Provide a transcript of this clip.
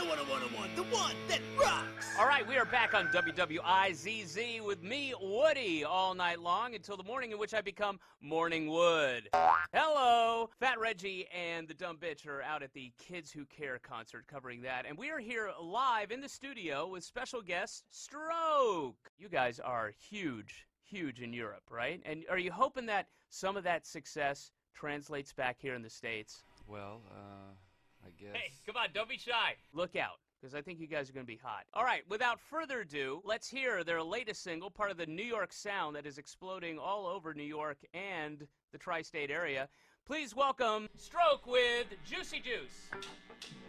101, the one that rocks. All right, we are back on WWIZZ with me, Woody, all night long until the morning in which I become Morning Wood. Hello! Fat Reggie and the Dumb Bitch are out at the Kids Who Care concert covering that, and we are here live in the studio with special guest Stroke. You guys are huge in Europe, right? And are you hoping that some of that success translates back here in the States? Well, I guess. Hey, come on, don't be shy. Look out, because I think you guys are going to be hot. All right, without further ado, let's hear their latest single, part of the New York sound that is exploding all over New York and the tri-state area. Please welcome Stroke with Juicy Juice.